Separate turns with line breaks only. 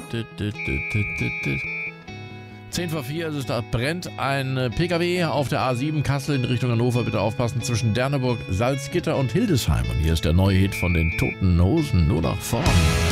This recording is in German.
10 vor 4 ist es, da brennt ein PKW auf der A7 Kassel in Richtung Hannover. Bitte aufpassen, zwischen Derneburg, Salzgitter und Hildesheim. Und hier ist der neue Hit von den Toten Hosen, nur nach vorn.